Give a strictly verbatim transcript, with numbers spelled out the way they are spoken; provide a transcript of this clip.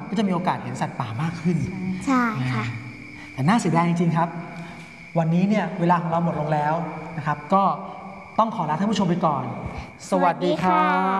ก็จะมีโอกาสเห็นสัตว์ป่ามากขึ้นใช่ค่ะแต่น่าเสียดายจริงๆครับวันนี้เนี่ยเวลาของเราหมดลงแล้วนะครับก็ต้องขอลาท่านผู้ชมไปก่อนสวัสดีครับ